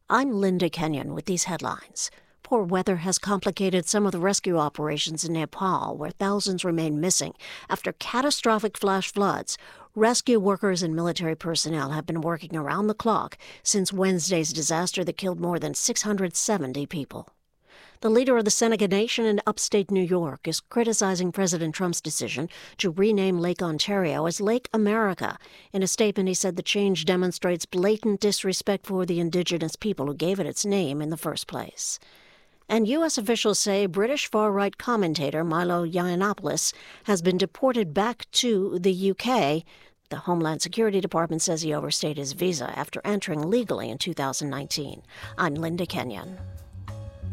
I'm Linda Kenyon with these headlines. Poor weather has complicated some of the rescue operations in Nepal, where thousands remain missing after catastrophic flash floods. Rescue workers and military personnel have been working around the clock since Wednesday's disaster that killed more than 670 people. The leader of the Seneca Nation in upstate New York is criticizing President Trump's decision to rename Lake Ontario as Lake America. In a statement, he said the change demonstrates blatant disrespect for the indigenous people who gave it its name in the first place. And U.S. officials say British far-right commentator Milo Yiannopoulos has been deported back to the U.K. The Homeland Security Department says he overstayed his visa after entering legally in 2019. I'm Linda Kenyon.